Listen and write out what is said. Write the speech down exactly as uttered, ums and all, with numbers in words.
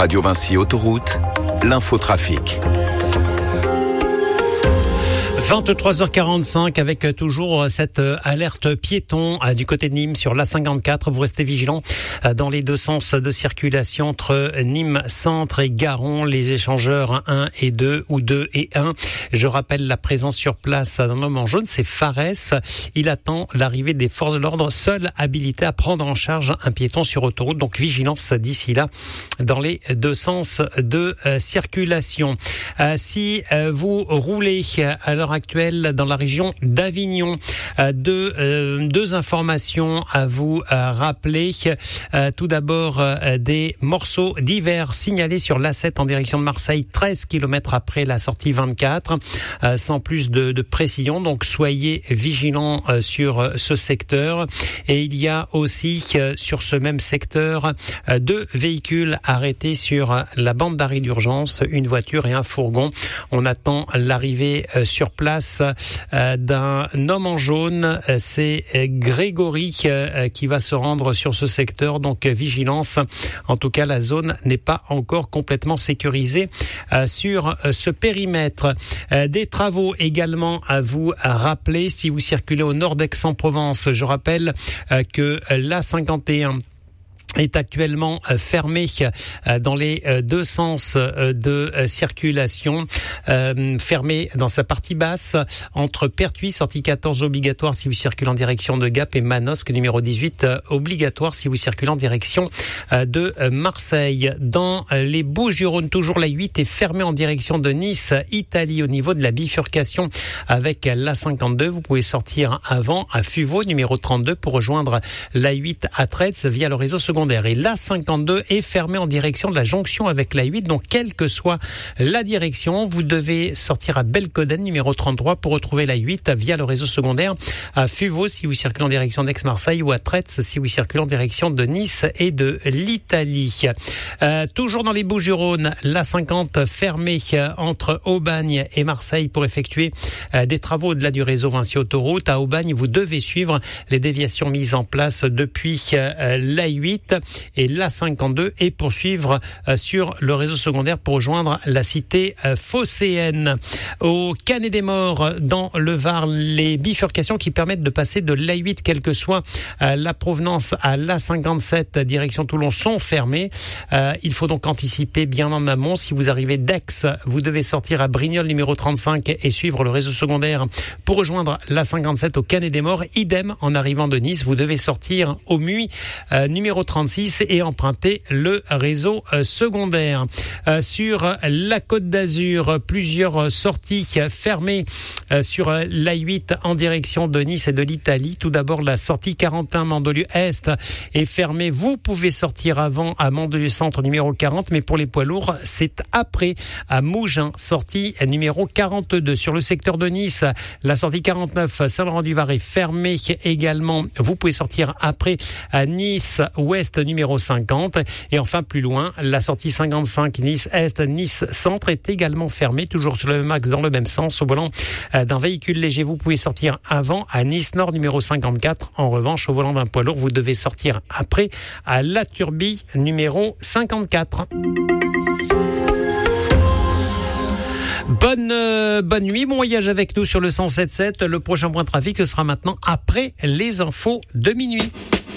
Radio Vinci Autoroute, l'infotrafic. vingt-trois heures quarante-cinq avec toujours cette alerte piéton du côté de Nîmes sur l'A cinquante-quatre. Vous restez vigilants dans les deux sens de circulation entre Nîmes Centre et Garon, les échangeurs un et deux ou deux et un. Je rappelle la présence sur place d'un homme en jaune, c'est Fares. Il attend l'arrivée des forces de l'ordre, seul habilité à prendre en charge un piéton sur autoroute. Donc vigilance d'ici là dans les deux sens de circulation. Si vous roulez à l'heure actuelle dans la région d'Avignon, deux, euh, deux informations à vous euh, rappeler. Euh, tout d'abord, euh, des morceaux divers signalés sur l'A sept en direction de Marseille, treize kilomètres après la sortie vingt-quatre, euh, sans plus de, de précision. Donc soyez vigilants euh, sur ce secteur. Et il y a aussi euh, sur ce même secteur euh, deux véhicules arrêtés sur la bande d'arrêt d'urgence, une voiture et un fourgon. On attend l'arrivée euh, sur place euh, d'un homme en jaune. C'est Grégory euh, qui va se rendre sur ce secteur. Donc vigilance. En tout cas, la zone n'est pas encore complètement sécurisée euh, sur euh, ce périmètre. Euh, des travaux également à vous à rappeler si vous circulez au nord d'Aix-en-Provence. Je rappelle euh, que l'A cinquante et un est actuellement fermé dans les deux sens de circulation, euh, fermé dans sa partie basse entre Pertuis, sortie quatorze obligatoire si vous circulez en direction de Gap, et Manosque numéro dix-huit obligatoire si vous circulez en direction de Marseille. Dans les Bouches-du-Rhône, toujours la huit est fermée en direction de Nice, Italie, au niveau de la bifurcation avec l'A cinquante-deux. Vous pouvez sortir avant à Fuveau numéro trente-deux pour rejoindre l'A huit à Tretz via le réseau secondaire. Et l'A cinquante-deux est fermé en direction de la jonction avec l'A huit. Donc, quelle que soit la direction, vous devez sortir à Belcoden, numéro trente-trois, pour retrouver l'A huit via le réseau secondaire à Fuveau si vous circulez en direction d'Aix-Marseille, ou à Tretz si vous circulez en direction de Nice et de l'Italie. Euh, toujours dans les Bouches-du-Rhône, l'A cinquante fermé entre Aubagne et Marseille pour effectuer euh, des travaux au-delà du réseau Vinci Autoroute. À Aubagne, vous devez suivre les déviations mises en place depuis euh, l'A huit et l'A cinquante-deux et poursuivre euh, sur le réseau secondaire pour rejoindre la cité euh, phocéenne. Au Canet des Morts, dans le Var, les bifurcations qui permettent de passer de l'A huit, quelle que soit euh, la provenance, à l'A cinquante-sept direction Toulon, sont fermées. Euh, il faut donc anticiper bien en amont. Si vous arrivez d'Aix, vous devez sortir à Brignoles numéro trente-cinq et suivre le réseau secondaire pour rejoindre l'A cinquante-sept au Canet des Morts. Idem en arrivant de Nice, vous devez sortir au Muy euh, numéro trente-six et emprunter le réseau euh, secondaire. Euh, sur la Côte d'Azur, plusieurs sorties fermées euh, sur euh, l'A huit en direction de Nice et de l'Italie. Tout d'abord, la sortie quarante et un Mandelieu-Est est fermée. Vous pouvez sortir avant à Mandelieu-Centre numéro quarante, mais pour les poids lourds, c'est après à Mougins, sortie numéro quarante-deux. Sur le secteur de Nice, la sortie quarante-neuf Saint-Laurent-du-Var est fermée également. Vous pouvez sortir après à Nice-Ouest numéro cinquante. Et enfin, plus loin, la sortie cinquante-cinq Nice-Est, Nice-Centre est également fermée, toujours sur le même axe, dans le même sens. Au volant d'un véhicule léger, vous pouvez sortir avant à Nice-Nord numéro cinquante-quatre. En revanche, au volant d'un poids lourd, vous devez sortir après à La Turbie numéro cinquante-quatre. Bonne, euh, bonne nuit, bon voyage avec nous sur le cent sept sept. Le prochain point de trafic sera maintenant après les infos de minuit.